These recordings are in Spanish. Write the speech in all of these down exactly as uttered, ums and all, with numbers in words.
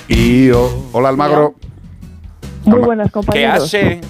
Y oh, hola Almagro. Muy buenas, compañeros. ¿Qué hace?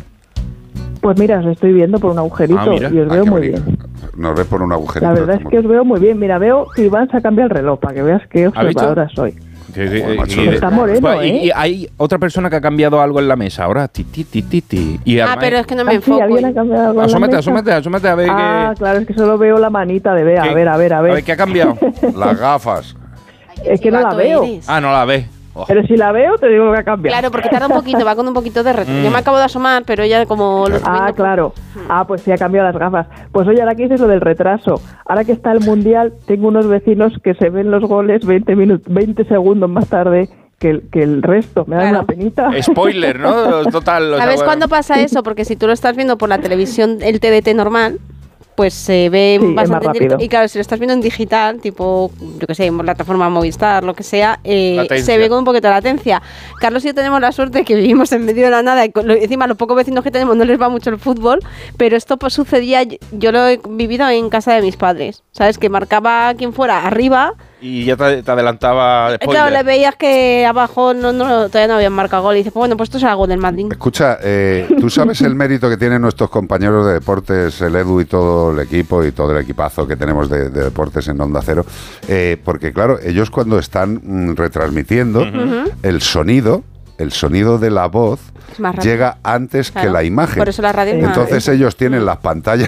Pues mira, os estoy viendo por un agujerito Ah, mira. y os Ah, veo qué muy bonito. bien. Nos ves por un agujerito. La verdad es que os veo muy bien. Mira, veo que Iván se ha cambiado el reloj para que veas qué observadora soy. Sí, sí, Joder, macho. y- Está moreno, pues, y- ¿eh? y hay otra persona que ha cambiado algo en la mesa ahora. Ti, ti, ti, ti, ti. Y Ah, además- pero es que no me Ah, sí, enfoco. ¿alguien ha cambiado algo en la Asómate, mesa? asómate, asómate a ver Ah, qué... claro, es que solo veo la manita de Bea. A qué- ver, a ver, a ver. A ver, ¿qué ha cambiado? Las gafas. Es que no la Gato veo. eres. Ah, no la ve. Oh. Pero si la veo, te digo que ha cambiado. Claro, porque tarda un poquito, va con un poquito de retraso. Yo me acabo de asomar, pero ella como lo estoy Ah, viendo- claro. Ah, pues sí, ha cambiado las gafas. Pues oye, ahora que dices lo del retraso. Ahora que está el Mundial, tengo unos vecinos que se ven los goles veinte minutos, veinte segundos más tarde que el, que el resto. Me da Claro. una penita. Spoiler, ¿no? Total. o sea, ¿Sabes bueno. cuándo pasa eso? Porque si tú lo estás viendo por la televisión, el T D T normal, pues se ve Sí, es bastante más en directo. rápido. Y claro, si lo estás viendo en digital, tipo, yo qué sé, en plataforma Movistar, lo que sea, eh, Latencia. se ve con un poquito de latencia. Carlos y yo tenemos la suerte que vivimos en medio de la nada y con lo- encima los pocos vecinos que tenemos no les va mucho el fútbol, pero esto pues sucedía, yo lo he vivido en casa de mis padres, ¿sabes? Que marcaba quien fuera arriba. Y ya te, te adelantaba Eh, spoiler. Claro, le veías que abajo no, no, todavía no habían marcado gol y dices, pues bueno, pues esto es algo del Madrid. Escucha, eh, ¿tú sabes el mérito que tienen nuestros compañeros de deportes, el Edu y todo el equipo y todo el equipazo que tenemos de, de deportes en Onda Cero? Eh, porque claro, ellos cuando están mm, retransmitiendo, el sonido, el sonido de la voz Es más rápido. llega antes Claro, que la imagen. por eso la radio es más- Entonces ellos tienen las pantallas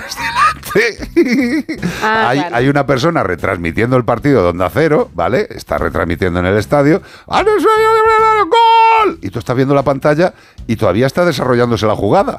delante. Ah, hay, claro. hay una persona retransmitiendo el partido de Onda Cero, ¿vale? Está retransmitiendo en el estadio. ¡Ah, no soy yo, gol! Y tú estás viendo la pantalla y todavía está desarrollándose la jugada.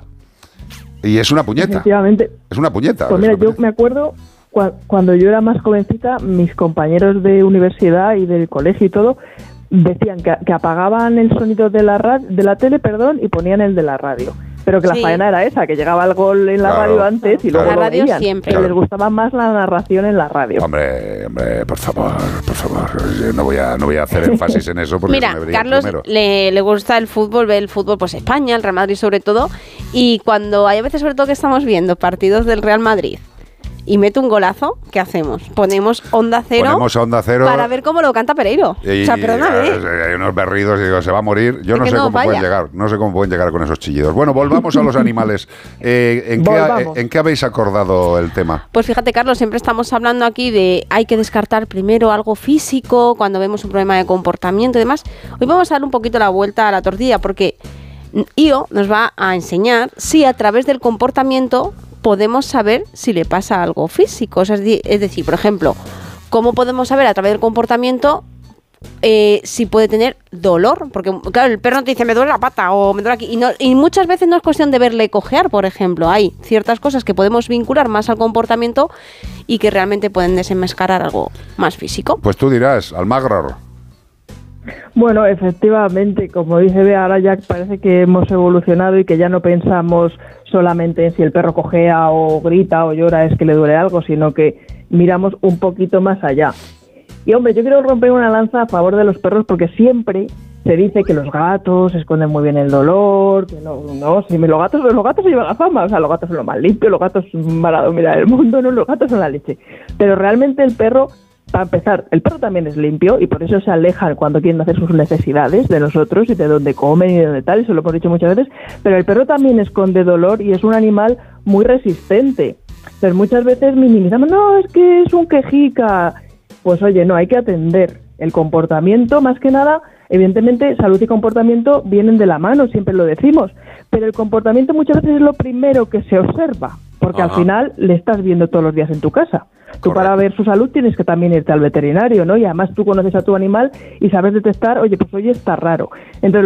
Y es una puñeta. Efectivamente. Es una puñeta. Pues es mira, una yo puñeta. me acuerdo cua- cuando yo era más jovencita, mis compañeros de universidad y del colegio y todo decían que, que apagaban el sonido de la ra- de la tele, perdón, y ponían el de la radio. Pero que Sí. la faena era esa, que llegaba el gol en la Claro, radio antes y claro. luego La lo radio veían. siempre. Que Claro. les gustaba más la narración en la radio. Hombre, hombre, por favor, por favor. Yo no voy a, no voy a hacer énfasis en eso porque Mira, se me vería Carlos primero. le, le gusta el fútbol, ve el fútbol, pues España, el Real Madrid sobre todo, y cuando hay a veces sobre todo que estamos viendo partidos del Real Madrid y mete un golazo, ¿qué hacemos? Ponemos Onda Cero, Ponemos a Onda Cero para ver cómo lo canta Pereiro. Y, o sea, perdóname. eh, hay unos berridos y digo, se va a morir. Yo Es no que sé no cómo falla. pueden llegar. No sé cómo pueden llegar con esos chillidos. Bueno, volvamos a los animales. Eh, ¿en, qué, ha- Volvamos. ¿En qué habéis acordado el tema? Pues fíjate, Carlos, siempre estamos hablando aquí de hay que descartar primero algo físico cuando vemos un problema de comportamiento y demás. Hoy vamos a dar un poquito la vuelta a la tortilla porque I O nos va a enseñar si a través del comportamiento podemos saber si le pasa algo físico. O sea, es di- es decir, por ejemplo, ¿cómo podemos saber a través del comportamiento eh, si puede tener dolor? Porque, claro, el perro te dice, me duele la pata o me duele aquí. Y, no- y muchas veces no es cuestión de verle cojear, por ejemplo. Hay ciertas cosas que podemos vincular más al comportamiento y que realmente pueden desenmascarar algo más físico. Pues tú dirás, Almagro. Bueno, efectivamente, como dice Bea, ahora ya parece que hemos evolucionado y que ya no pensamos solamente en si el perro cojea o grita o llora es que le duele algo, sino que miramos un poquito más allá. Y hombre, yo quiero romper una lanza a favor de los perros porque siempre se dice que los gatos esconden muy bien el dolor, que no, no, si los gatos, los gatos se llevan la fama, o sea, los gatos son lo más limpio, los gatos van a dominar el mundo, no, los gatos son la leche. Pero realmente el perro, para empezar, el perro también es limpio y por eso se alejan cuando quieren hacer sus necesidades de nosotros y de dónde comen y de dónde tal, eso lo hemos dicho muchas veces, pero el perro también esconde dolor y es un animal muy resistente. Entonces muchas veces minimizamos, no, es que es un quejica. Pues oye, no, hay que atender el comportamiento, más que nada, evidentemente salud y comportamiento vienen de la mano, siempre lo decimos, pero el comportamiento muchas veces es lo primero que se observa, porque Ajá. al final le estás viendo todos los días en tu casa. Tú Correcto. para ver su salud tienes que también irte al veterinario, ¿no? Y además tú conoces a tu animal y sabes detectar, oye, pues hoy está raro. Entonces